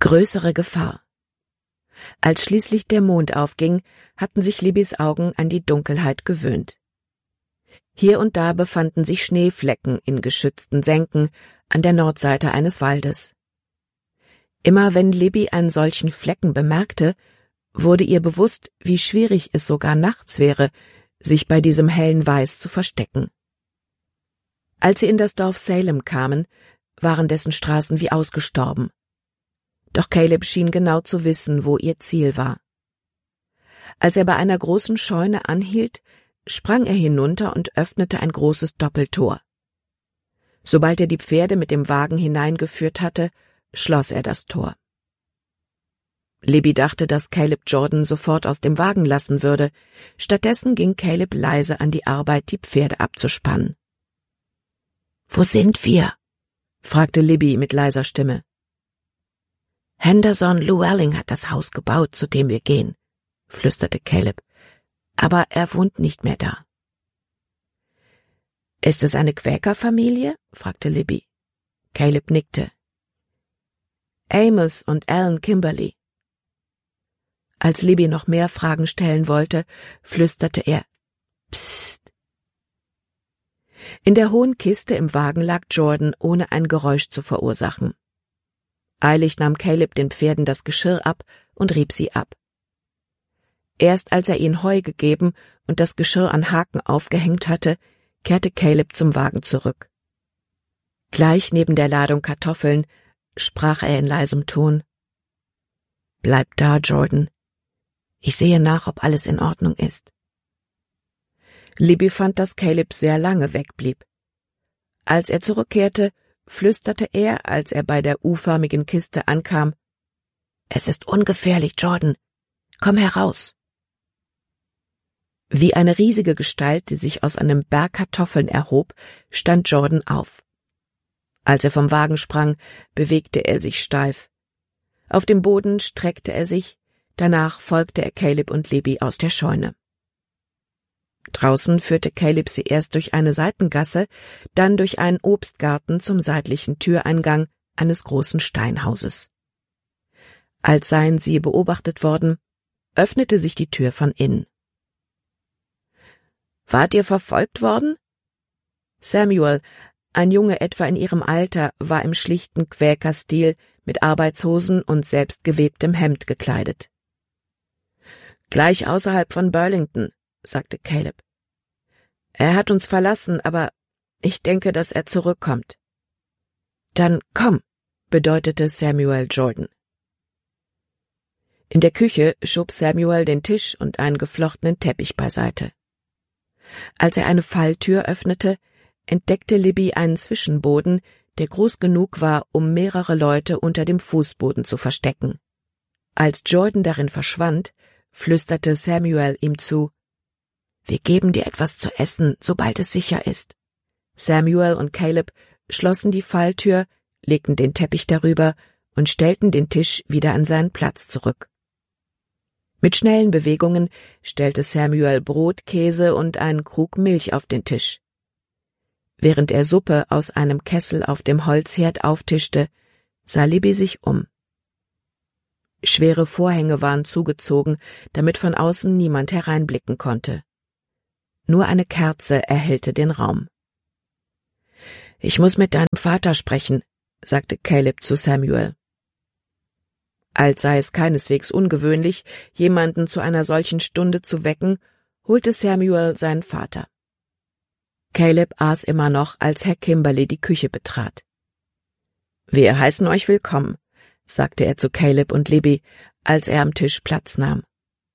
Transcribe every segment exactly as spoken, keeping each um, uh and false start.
Größere Gefahr. Als schließlich der Mond aufging, hatten sich Libbys Augen an die Dunkelheit gewöhnt. Hier und da befanden sich Schneeflecken in geschützten Senken an der Nordseite eines Waldes. Immer wenn Libby einen solchen Flecken bemerkte, wurde ihr bewusst, wie schwierig es sogar nachts wäre, sich bei diesem hellen Weiß zu verstecken. Als sie in das Dorf Salem kamen, waren dessen Straßen wie ausgestorben. Doch Caleb schien genau zu wissen, wo ihr Ziel war. Als er bei einer großen Scheune anhielt, sprang er hinunter und öffnete ein großes Doppeltor. Sobald er die Pferde mit dem Wagen hineingeführt hatte, schloss er das Tor. Libby dachte, dass Caleb Jordan sofort aus dem Wagen lassen würde. Stattdessen ging Caleb leise an die Arbeit, die Pferde abzuspannen. »Wo sind wir?« fragte Libby mit leiser Stimme. »Henderson Llewellyn hat das Haus gebaut, zu dem wir gehen«, flüsterte Caleb. »Aber er wohnt nicht mehr da.« »Ist es eine Quäkerfamilie?« fragte Libby. Caleb nickte. »Amos und Alan Kimberly.« Als Libby noch mehr Fragen stellen wollte, flüsterte er, »Psst.« In der hohen Kiste im Wagen lag Jordan, ohne ein Geräusch zu verursachen. Eilig nahm Caleb den Pferden das Geschirr ab und rieb sie ab. Erst als er ihnen Heu gegeben und das Geschirr an Haken aufgehängt hatte, kehrte Caleb zum Wagen zurück. Gleich neben der Ladung Kartoffeln sprach er in leisem Ton. »Bleib da, Jordan. Ich sehe nach, ob alles in Ordnung ist.« Libby fand, dass Caleb sehr lange wegblieb. Als er zurückkehrte, flüsterte er, als er bei der U-förmigen Kiste ankam, »Es ist ungefährlich, Jordan. Komm heraus.« Wie eine riesige Gestalt, die sich aus einem Berg Kartoffeln erhob, stand Jordan auf. Als er vom Wagen sprang, bewegte er sich steif. Auf dem Boden streckte er sich, danach folgte er Caleb und Libby aus der Scheune. Draußen führte Caleb sie erst durch eine Seitengasse, dann durch einen Obstgarten zum seitlichen Türeingang eines großen Steinhauses. Als seien sie beobachtet worden, öffnete sich die Tür von innen. »Wart ihr verfolgt worden?« Samuel, ein Junge etwa in ihrem Alter, war im schlichten Quäkerstil mit Arbeitshosen und selbstgewebtem Hemd gekleidet. »Gleich außerhalb von Burlington«, sagte Caleb. »Er hat uns verlassen, aber ich denke, dass er zurückkommt.« »Dann komm«, bedeutete Samuel Jordan. In der Küche schob Samuel den Tisch und einen geflochtenen Teppich beiseite. Als er eine Falltür öffnete, entdeckte Libby einen Zwischenboden, der groß genug war, um mehrere Leute unter dem Fußboden zu verstecken. Als Jordan darin verschwand, flüsterte Samuel ihm zu, »Wir geben dir etwas zu essen, sobald es sicher ist.« Samuel und Caleb schlossen die Falltür, legten den Teppich darüber und stellten den Tisch wieder an seinen Platz zurück. Mit schnellen Bewegungen stellte Samuel Brot, Käse und einen Krug Milch auf den Tisch. Während er Suppe aus einem Kessel auf dem Holzherd auftischte, sah Libby sich um. Schwere Vorhänge waren zugezogen, damit von außen niemand hereinblicken konnte. Nur eine Kerze erhellte den Raum. »Ich muss mit deinem Vater sprechen«, sagte Caleb zu Samuel. Als sei es keineswegs ungewöhnlich, jemanden zu einer solchen Stunde zu wecken, holte Samuel seinen Vater. Caleb aß immer noch, als Herr Kimberly die Küche betrat. »Wir heißen euch willkommen«, sagte er zu Caleb und Libby, als er am Tisch Platz nahm.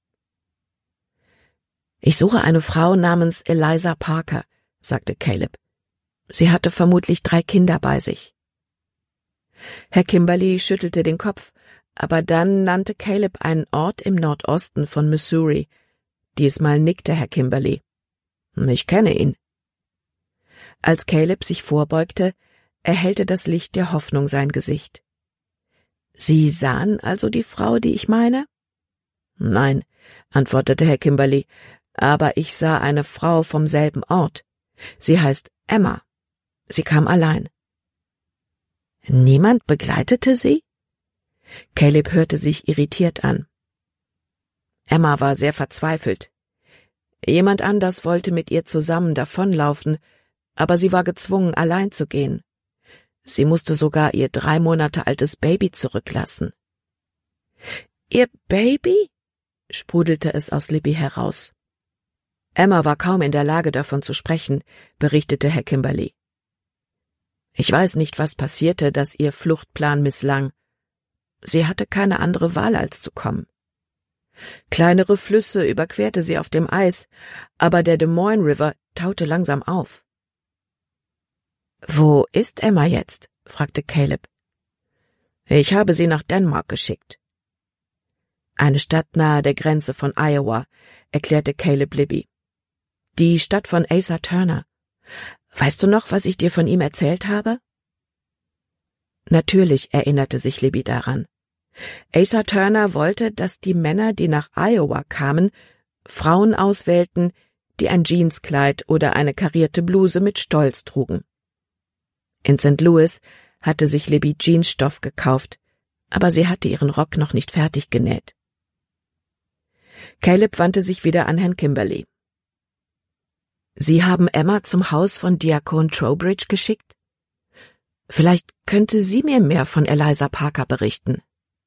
»Ich suche eine Frau namens Eliza Parker«, sagte Caleb. »Sie hatte vermutlich drei Kinder bei sich.« Herr Kimberly schüttelte den Kopf, aber dann nannte Caleb einen Ort im Nordosten von Missouri. Diesmal nickte Herr Kimberly. »Ich kenne ihn.« Als Caleb sich vorbeugte, erhellte das Licht der Hoffnung sein Gesicht. »Sie sahen also die Frau, die ich meine?« »Nein«, antwortete Herr Kimberly, »aber ich sah eine Frau vom selben Ort. Sie heißt Emma. Sie kam allein.« »Niemand begleitete sie?« Caleb hörte sich irritiert an. Emma war sehr verzweifelt. Jemand anders wollte mit ihr zusammen davonlaufen, aber sie war gezwungen, allein zu gehen. Sie musste sogar ihr drei Monate altes Baby zurücklassen. »Ihr Baby?« sprudelte es aus Libby heraus. Emma war kaum in der Lage, davon zu sprechen, berichtete Herr Kimberly. Ich weiß nicht, was passierte, dass ihr Fluchtplan misslang. Sie hatte keine andere Wahl, als zu kommen. Kleinere Flüsse überquerte sie auf dem Eis, aber der Des Moines River taute langsam auf. »Wo ist Emma jetzt?« fragte Caleb. »Ich habe sie nach Denmark geschickt.« »Eine Stadt nahe der Grenze von Iowa«, erklärte Caleb Libby. »Die Stadt von Asa Turner. Weißt du noch, was ich dir von ihm erzählt habe?« Natürlich erinnerte sich Libby daran. Asa Turner wollte, dass die Männer, die nach Iowa kamen, Frauen auswählten, die ein Jeanskleid oder eine karierte Bluse mit Stolz trugen. In Sankt Louis hatte sich Libby Jeansstoff gekauft, aber sie hatte ihren Rock noch nicht fertig genäht. Caleb wandte sich wieder an Herrn Kimberly. »Sie haben Emma zum Haus von Diakon Trowbridge geschickt? Vielleicht könnte sie mir mehr von Eliza Parker berichten.«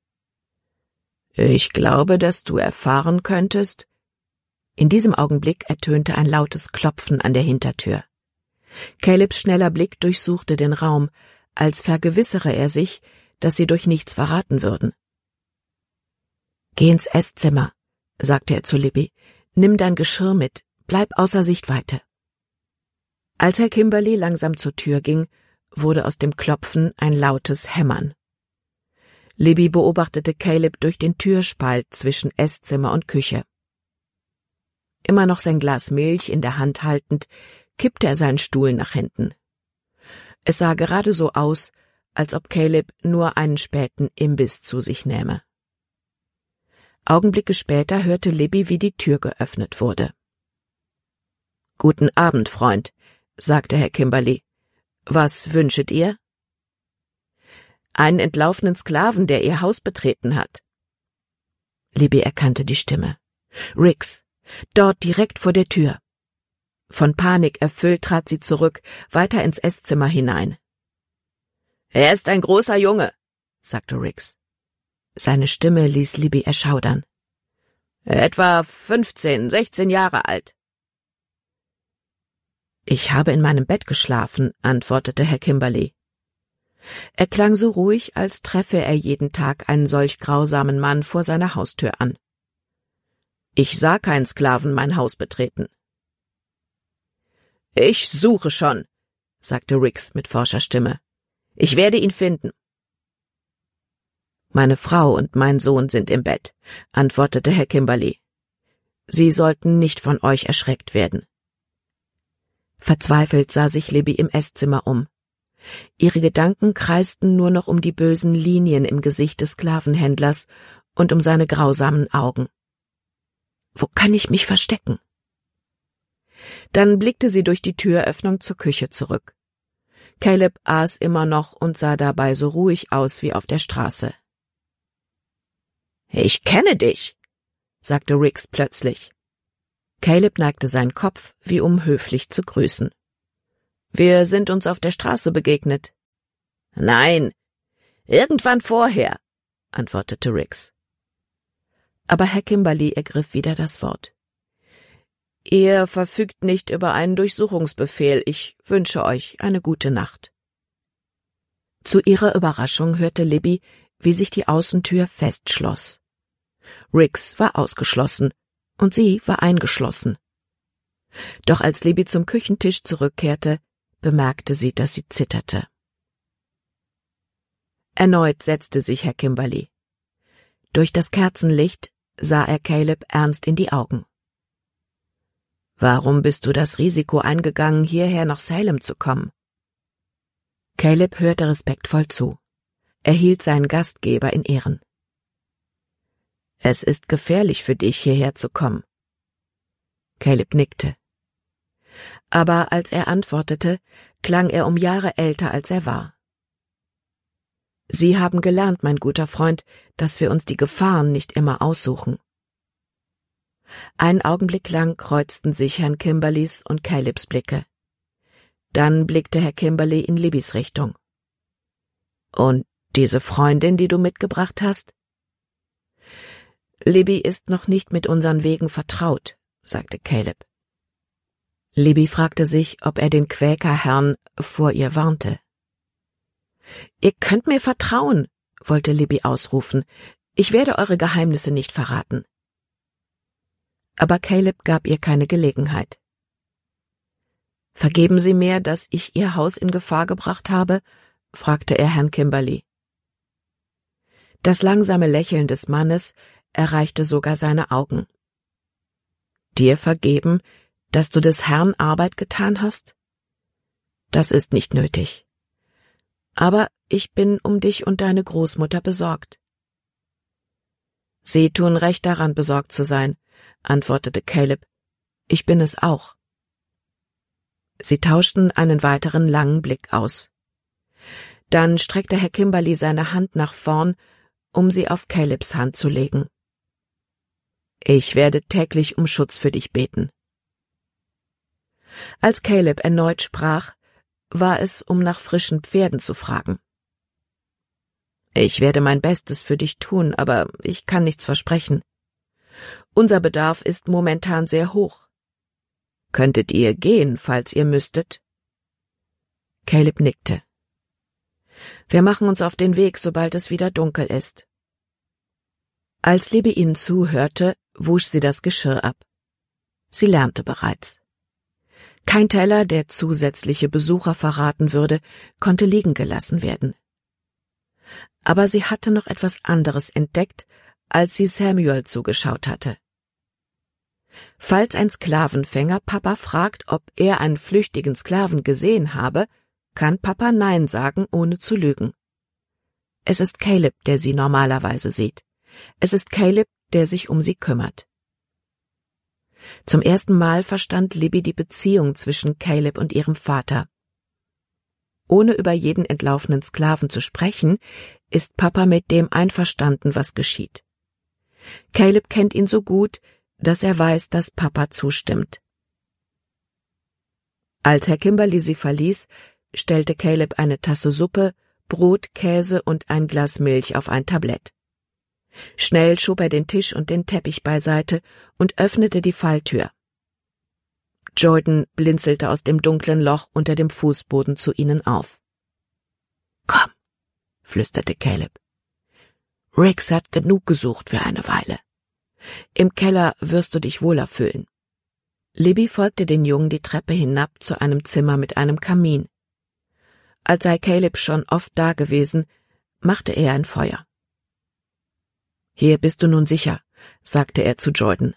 »Ich glaube, dass du erfahren könntest.« In diesem Augenblick ertönte ein lautes Klopfen an der Hintertür. Calebs schneller Blick durchsuchte den Raum, als vergewissere er sich, dass sie durch nichts verraten würden. »Geh ins Esszimmer«, sagte er zu Libby. »Nimm dein Geschirr mit, bleib außer Sichtweite.« Als Herr Kimberly langsam zur Tür ging, wurde aus dem Klopfen ein lautes Hämmern. Libby beobachtete Caleb durch den Türspalt zwischen Esszimmer und Küche. Immer noch sein Glas Milch in der Hand haltend, kippte er seinen Stuhl nach hinten. Es sah gerade so aus, als ob Caleb nur einen späten Imbiss zu sich nähme. Augenblicke später hörte Libby, wie die Tür geöffnet wurde. »Guten Abend, Freund«, sagte Herr Kimberly. »Was wünschet ihr?« »Einen entlaufenen Sklaven, der ihr Haus betreten hat.« Libby erkannte die Stimme. »Riggs, dort direkt vor der Tür.« Von Panik erfüllt trat sie zurück, weiter ins Esszimmer hinein. »Er ist ein großer Junge«, sagte Riggs. Seine Stimme ließ Libby erschaudern. »Etwa fünfzehn, sechzehn Jahre alt.« »Ich habe in meinem Bett geschlafen«, antwortete Herr Kimberly. Er klang so ruhig, als treffe er jeden Tag einen solch grausamen Mann vor seiner Haustür an. »Ich sah keinen Sklaven mein Haus betreten.« »Ich suche schon«, sagte Riggs mit forscher Stimme. »Ich werde ihn finden.« »Meine Frau und mein Sohn sind im Bett«, antwortete Herr Kimberly. »Sie sollten nicht von euch erschreckt werden.« Verzweifelt sah sich Libby im Esszimmer um. Ihre Gedanken kreisten nur noch um die bösen Linien im Gesicht des Sklavenhändlers und um seine grausamen Augen. »Wo kann ich mich verstecken?« Dann blickte sie durch die Türöffnung zur Küche zurück. Caleb aß immer noch und sah dabei so ruhig aus wie auf der Straße. »Ich kenne dich«, sagte Riggs plötzlich. Caleb neigte seinen Kopf, wie um höflich zu grüßen. »Wir sind uns auf der Straße begegnet.« »Nein, irgendwann vorher«, antwortete Riggs. Aber Herr Kimberly ergriff wieder das Wort. »Ihr verfügt nicht über einen Durchsuchungsbefehl. Ich wünsche euch eine gute Nacht.« Zu ihrer Überraschung hörte Libby, wie sich die Außentür festschloss. Riggs war ausgeschlossen und sie war eingeschlossen. Doch als Libby zum Küchentisch zurückkehrte, bemerkte sie, dass sie zitterte. Erneut setzte sich Herr Kimberly. Durch das Kerzenlicht sah er Caleb ernst in die Augen. »Warum bist du das Risiko eingegangen, hierher nach Salem zu kommen?« Caleb hörte respektvoll zu. Er hielt seinen Gastgeber in Ehren. »Es ist gefährlich für dich, hierher zu kommen.« Caleb nickte. Aber als er antwortete, klang er um Jahre älter, als er war. Sie haben gelernt, mein guter Freund, dass wir uns die Gefahren nicht immer aussuchen. Einen Augenblick lang kreuzten sich Herrn Kimberleys und Calebs Blicke. Dann blickte Herr Kimberley in Libbys Richtung. »Und diese Freundin, die du mitgebracht hast?« »Libby ist noch nicht mit unseren Wegen vertraut«, sagte Caleb. Libby fragte sich, ob er den Quäkerherrn vor ihr warnte. »Ihr könnt mir vertrauen«, wollte Libby ausrufen. »Ich werde eure Geheimnisse nicht verraten.« Aber Caleb gab ihr keine Gelegenheit. »Vergeben Sie mir, dass ich Ihr Haus in Gefahr gebracht habe?« fragte er Herrn Kimberley. Das langsame Lächeln des Mannes erreichte sogar seine Augen. »Dir vergeben, dass du des Herrn Arbeit getan hast? Das ist nicht nötig. Aber ich bin um dich und deine Großmutter besorgt.« »Sie tun recht daran, besorgt zu sein«, antwortete Caleb. »Ich bin es auch.« Sie tauschten einen weiteren langen Blick aus. Dann streckte Herr Kimberley seine Hand nach vorn, um sie auf Calebs Hand zu legen. »Ich werde täglich um Schutz für dich beten.« Als Caleb erneut sprach, war es, um nach frischen Pferden zu fragen. »Ich werde mein Bestes für dich tun, aber ich kann nichts versprechen. Unser Bedarf ist momentan sehr hoch. Könntet ihr gehen, falls ihr müsstet?« Caleb nickte. »Wir machen uns auf den Weg, sobald es wieder dunkel ist.« Als Libby ihnen zuhörte, wusch sie das Geschirr ab. Sie lernte bereits. Kein Teller, der zusätzliche Besucher verraten würde, konnte liegen gelassen werden. Aber sie hatte noch etwas anderes entdeckt, als sie Samuel zugeschaut hatte. Falls ein Sklavenfänger Papa fragt, ob er einen flüchtigen Sklaven gesehen habe, kann Papa Nein sagen, ohne zu lügen. Es ist Caleb, der sie normalerweise sieht. Es ist Caleb, der sich um sie kümmert. Zum ersten Mal verstand Libby die Beziehung zwischen Caleb und ihrem Vater. Ohne über jeden entlaufenen Sklaven zu sprechen, ist Papa mit dem einverstanden, was geschieht. Caleb kennt ihn so gut, dass er weiß, dass Papa zustimmt. Als Herr Kimberley sie verließ, stellte Caleb eine Tasse Suppe, Brot, Käse und ein Glas Milch auf ein Tablett. Schnell schob er den Tisch und den Teppich beiseite und öffnete die Falltür. Jordan blinzelte aus dem dunklen Loch unter dem Fußboden zu ihnen auf. »Komm«, flüsterte Caleb. »Riggs hat genug gesucht für eine Weile. Im Keller wirst du dich wohler fühlen.« Libby folgte den Jungen die Treppe hinab zu einem Zimmer mit einem Kamin. Als sei Caleb schon oft dagewesen, machte er ein Feuer. »Hier bist du nun sicher«, sagte er zu Jordan.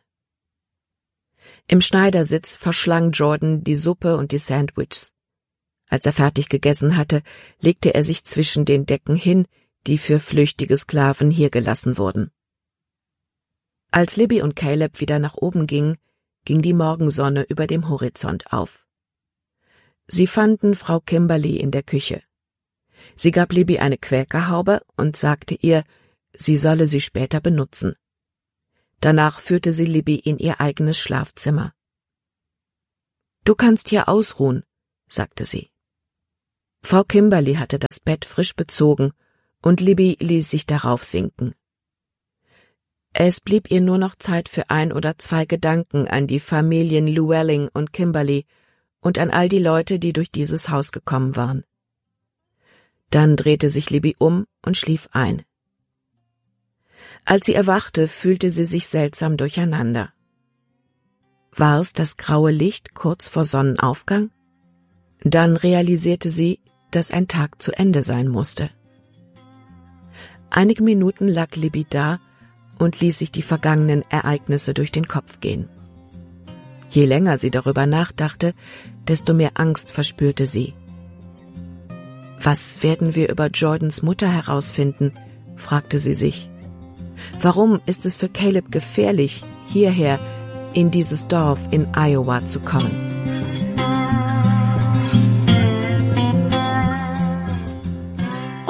Im Schneidersitz verschlang Jordan die Suppe und die Sandwiches. Als er fertig gegessen hatte, legte er sich zwischen den Decken hin, die für flüchtige Sklaven hier gelassen wurden. Als Libby und Caleb wieder nach oben gingen, ging die Morgensonne über dem Horizont auf. Sie fanden Frau Kimberley in der Küche. Sie gab Libby eine Quäkerhaube und sagte ihr, sie solle sie später benutzen. Danach führte sie Libby in ihr eigenes Schlafzimmer. »Du kannst hier ausruhen«, sagte sie. Frau Kimberley hatte das Bett frisch bezogen und Libby ließ sich darauf sinken. Es blieb ihr nur noch Zeit für ein oder zwei Gedanken an die Familien Llewellyn und Kimberley und an all die Leute, die durch dieses Haus gekommen waren. Dann drehte sich Libby um und schlief ein. Als sie erwachte, fühlte sie sich seltsam durcheinander. War es das graue Licht kurz vor Sonnenaufgang? Dann realisierte sie, dass ein Tag zu Ende sein musste. Einige Minuten lag Libby da und ließ sich die vergangenen Ereignisse durch den Kopf gehen. Je länger sie darüber nachdachte, desto mehr Angst verspürte sie. »Was werden wir über Jordans Mutter herausfinden?« fragte sie sich. »Warum ist es für Caleb gefährlich, hierher in dieses Dorf in Iowa zu kommen?«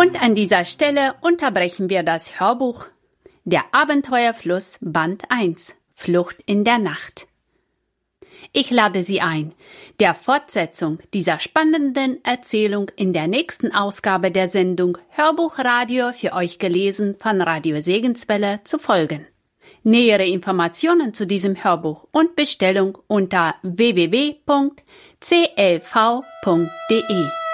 Und an dieser Stelle unterbrechen wir das Hörbuch Der Abenteuerfluss Band eins Flucht in der Nacht. Ich lade Sie ein, der Fortsetzung dieser spannenden Erzählung in der nächsten Ausgabe der Sendung Hörbuchradio für euch gelesen von Radio Segenswelle zu folgen. Nähere Informationen zu diesem Hörbuch und Bestellung unter w w w punkt c l v punkt d e.